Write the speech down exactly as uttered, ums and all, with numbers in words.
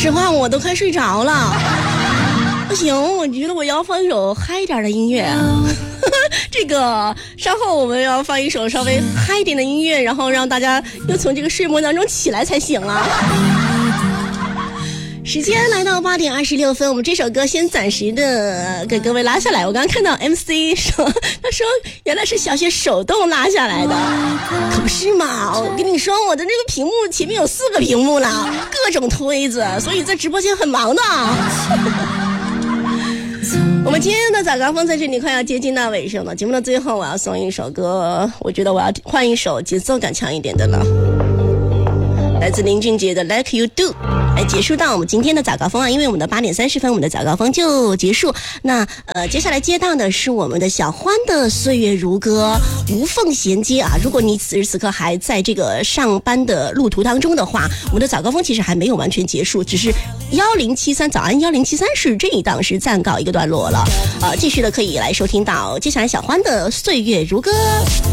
实话，我都快睡着了。不行，我觉得我要放一首嗨一点的音乐。这个稍后我们要放一首稍微嗨一点的音乐，然后让大家又从这个睡梦当中起来才行啊。时间来到八点二十六分，我们这首歌先暂时的给各位拉下来。我刚刚看到 M C 说，他说原来是小雪手动拉下来的，可不是嘛？我跟你说，我的那个屏幕前面有四个屏幕呢，各种推子，所以在直播间很忙的。我们今天的早高峰在这里快要接近到尾声了，节目的最后我要送一首歌，我觉得我要换一首节奏感强一点的了，来自林俊杰的 Like You Do， 来结束到我们今天的早高峰啊，因为我们的八点三十分我们的早高峰就结束。那呃，接下来接到的是我们的小欢的岁月如歌，无缝衔接啊。如果你此时此刻还在这个上班的路途当中的话，我们的早高峰其实还没有完全结束，只是一零七三早安一零七三是这一档是暂告一个段落了，呃，继续的可以来收听到接下来小欢的岁月如歌。